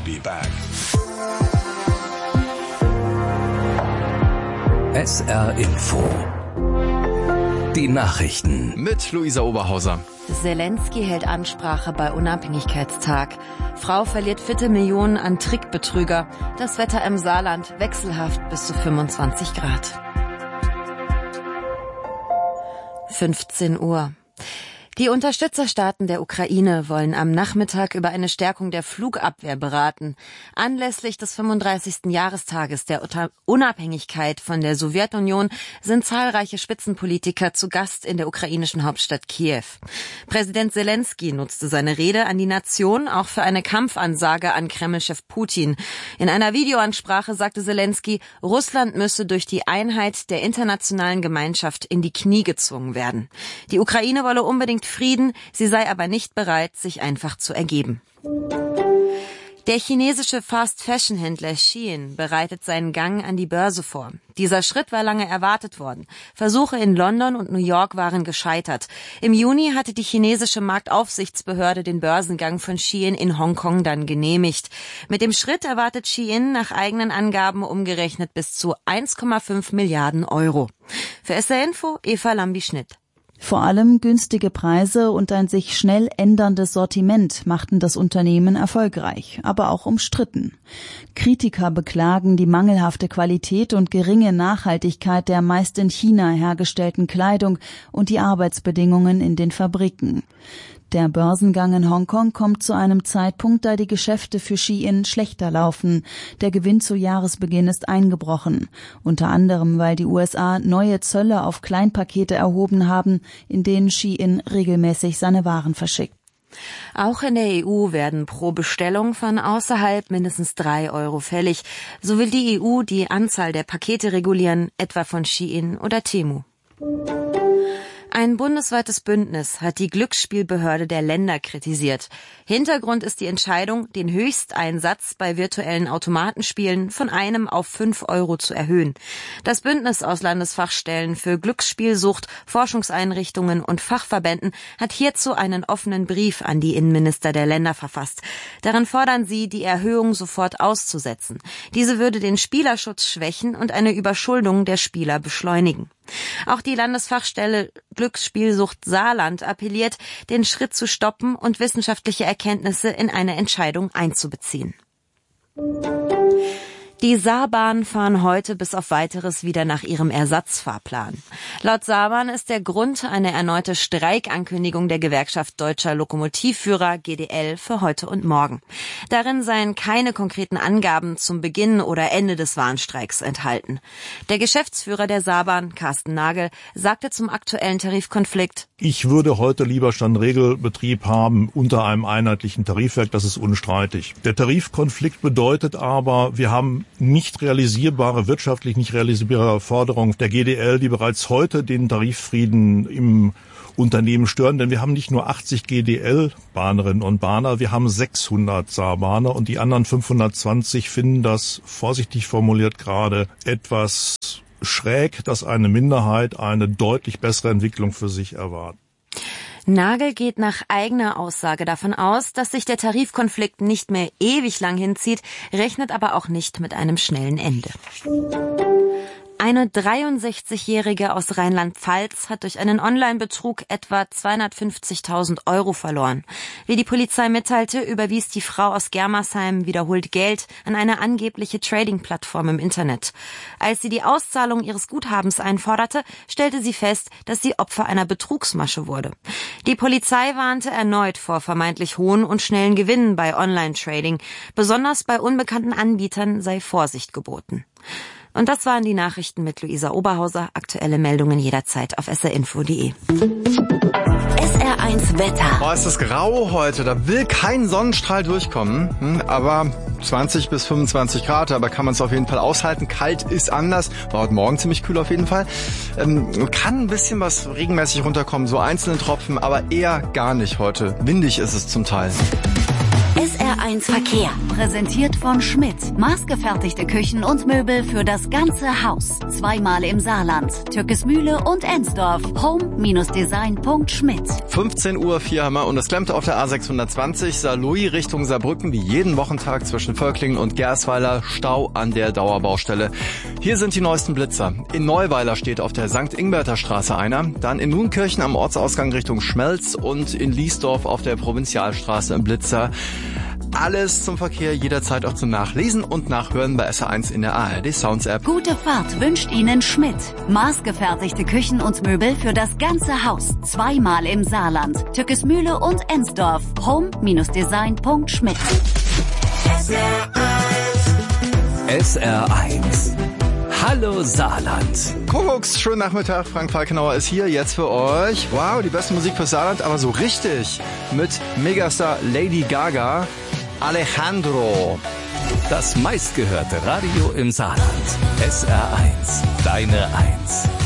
be back. SR Info. Die Nachrichten. Mit Luisa Oberhauser. Zelensky hält Ansprache bei Unabhängigkeitstag. Frau verliert Viertelmillionen an Trickbetrüger. Das Wetter im Saarland wechselhaft bis zu 25 Grad. 15 Uhr. Die Unterstützerstaaten der Ukraine wollen am Nachmittag über eine Stärkung der Flugabwehr beraten. Anlässlich des 35. Jahrestages der Unabhängigkeit von der Sowjetunion sind zahlreiche Spitzenpolitiker zu Gast in der ukrainischen Hauptstadt Kiew. Präsident Zelensky nutzte seine Rede an die Nation auch für eine Kampfansage an Kremlchef Putin. In einer Videoansprache sagte Zelensky, Russland müsse durch die Einheit der internationalen Gemeinschaft in die Knie gezwungen werden. Die Ukraine wolle unbedingt Frieden, sie sei aber nicht bereit, sich einfach zu ergeben. Der chinesische Fast-Fashion-Händler Shein bereitet seinen Gang an die Börse vor. Dieser Schritt war lange erwartet worden. Versuche in London und New York waren gescheitert. Im Juni hatte die chinesische Marktaufsichtsbehörde den Börsengang von Shein in Hongkong dann genehmigt. Mit dem Schritt erwartet Shein nach eigenen Angaben umgerechnet bis zu 1,5 Milliarden Euro. Für SR Info, Eva Lambi-Schnitt. Vor allem günstige Preise und ein sich schnell änderndes Sortiment machten das Unternehmen erfolgreich, aber auch umstritten. Kritiker beklagen die mangelhafte Qualität und geringe Nachhaltigkeit der meist in China hergestellten Kleidung und die Arbeitsbedingungen in den Fabriken. Der Börsengang in Hongkong kommt zu einem Zeitpunkt, da die Geschäfte für Shein schlechter laufen. Der Gewinn zu Jahresbeginn ist eingebrochen. Unter anderem, weil die USA neue Zölle auf Kleinpakete erhoben haben, in denen Shein regelmäßig seine Waren verschickt. Auch in der EU werden pro Bestellung von außerhalb mindestens 3 Euro fällig. So will die EU die Anzahl der Pakete regulieren, etwa von Shein oder Temu. Ein bundesweites Bündnis hat die Glücksspielbehörde der Länder kritisiert. Hintergrund ist die Entscheidung, den Höchsteinsatz bei virtuellen Automatenspielen von 1 auf 5 Euro zu erhöhen. Das Bündnis aus Landesfachstellen für Glücksspielsucht, Forschungseinrichtungen und Fachverbänden hat hierzu einen offenen Brief an die Innenminister der Länder verfasst. Darin fordern sie, die Erhöhung sofort auszusetzen. Diese würde den Spielerschutz schwächen und eine Überschuldung der Spieler beschleunigen. Auch die Landesfachstelle Glücksspielsucht Saarland appelliert, den Schritt zu stoppen und wissenschaftliche Erkenntnisse in eine Entscheidung einzubeziehen. Die Saarbahnen fahren heute bis auf Weiteres wieder nach ihrem Ersatzfahrplan. Laut Saarbahn ist der Grund eine erneute Streikankündigung der Gewerkschaft Deutscher Lokomotivführer GDL für heute und morgen. Darin seien keine konkreten Angaben zum Beginn oder Ende des Warnstreiks enthalten. Der Geschäftsführer der Saarbahn, Carsten Nagel, sagte zum aktuellen Tarifkonflikt: Ich würde heute lieber Standregelbetrieb haben unter einem einheitlichen Tarifwerk, das ist unstreitig. Der Tarifkonflikt bedeutet aber, wir haben wirtschaftlich nicht realisierbare Forderungen der GDL, die bereits heute den Tariffrieden im Unternehmen stören. Denn wir haben nicht nur 80 GDL-Bahnerinnen und Bahner, wir haben 600 Saarbahner und die anderen 520 finden das, vorsichtig formuliert, gerade etwas schräg, dass eine Minderheit eine deutlich bessere Entwicklung für sich erwartet. Nagel geht nach eigener Aussage davon aus, dass sich der Tarifkonflikt nicht mehr ewig lang hinzieht, rechnet aber auch nicht mit einem schnellen Ende. Eine 63-Jährige aus Rheinland-Pfalz hat durch einen Online-Betrug etwa 250.000 Euro verloren. Wie die Polizei mitteilte, überwies die Frau aus Germersheim wiederholt Geld an eine angebliche Trading-Plattform im Internet. Als sie die Auszahlung ihres Guthabens einforderte, stellte sie fest, dass sie Opfer einer Betrugsmasche wurde. Die Polizei warnte erneut vor vermeintlich hohen und schnellen Gewinnen bei Online-Trading. Besonders bei unbekannten Anbietern sei Vorsicht geboten. Und das waren die Nachrichten mit Luisa Oberhauser. Aktuelle Meldungen jederzeit auf srinfo.de. SR1 Wetter. Oh, ist das grau heute. Da will kein Sonnenstrahl durchkommen. Aber 20 bis 25 Grad, aber kann man es auf jeden Fall aushalten. Kalt ist anders. War heute Morgen ziemlich kühl auf jeden Fall. Kann ein bisschen was regenmäßig runterkommen, so einzelne Tropfen, aber eher gar nicht heute. Windig ist es zum Teil. SR1 Verkehr. Präsentiert von Schmidt. Maßgefertigte Küchen und Möbel für das ganze Haus. Zweimal im Saarland. Türkesmühle und Ensdorf. Home-Design.schmidt. 15 Uhr, 4 haben wir und es klemmt auf der A620 Saarlouis Richtung Saarbrücken wie jeden Wochentag zwischen Völklingen und Gersweiler. Stau an der Dauerbaustelle. Hier sind die neuesten Blitzer. In Neuweiler steht auf der St. Ingberter Straße einer. Dann in Nunkirchen am Ortsausgang Richtung Schmelz und in Liesdorf auf der Provinzialstraße im Blitzer. Alles zum Verkehr, jederzeit auch zum Nachlesen und Nachhören bei SR1 in der ARD Sounds App. Gute Fahrt wünscht Ihnen Schmidt. Maßgefertigte Küchen und Möbel für das ganze Haus. Zweimal im Saarland. Türkesmühle und Ensdorf. Home-Design.schmidt. SR1. Hallo Saarland. Kuckucks, schönen Nachmittag. Frank Falkenauer ist hier jetzt für euch. Wow, die beste Musik für Saarland, aber so richtig. Mit Megastar Lady Gaga, Alejandro. Das meistgehörte Radio im Saarland. SR1. Deine 1.